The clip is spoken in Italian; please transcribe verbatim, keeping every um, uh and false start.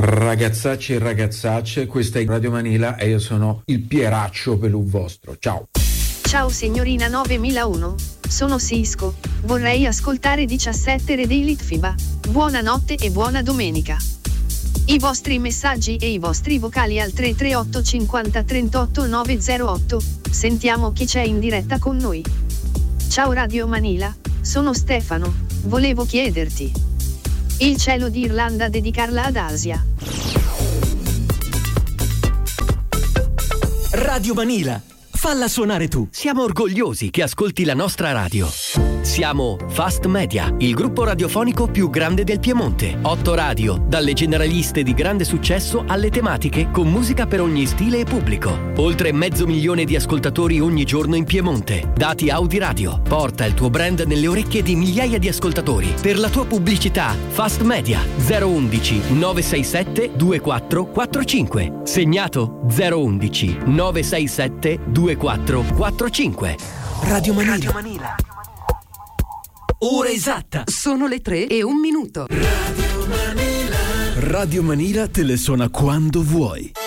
Ragazzacci e ragazzacce, questa è Radio Manila e io sono il Pieraccio Pelù vostro. Ciao. Ciao signorina novemilauno, sono Cisco. Vorrei ascoltare diciassette Red Elite F I B A. Buonanotte e buona domenica. I vostri messaggi e i vostri vocali al tre tre otto cinquanta trentotto novecentotto. Sentiamo chi c'è in diretta con noi. Ciao Radio Manila, sono Stefano. Volevo chiederti: il cielo di Irlanda dedicarla ad Asia. Radio Manila, falla suonare tu. Siamo orgogliosi che ascolti la nostra radio. Siamo Fast Media, il gruppo radiofonico più grande del Piemonte. Otto radio, dalle generaliste di grande successo alle tematiche con musica per ogni stile e pubblico. Oltre mezzo milione di ascoltatori ogni giorno in Piemonte. Dati Audi Radio. Porta il tuo brand nelle orecchie di migliaia di ascoltatori. Per la tua pubblicità, Fast Media zero uno uno nove sei sette due quattro quattro cinque. Segnato zero uno uno nove sei sette due quattro quattro cinque. Radio Manila. Radio Manila. Ora esatta. Sono le tre e un minuto. Radio Manila. Radio Manila te le suona quando vuoi.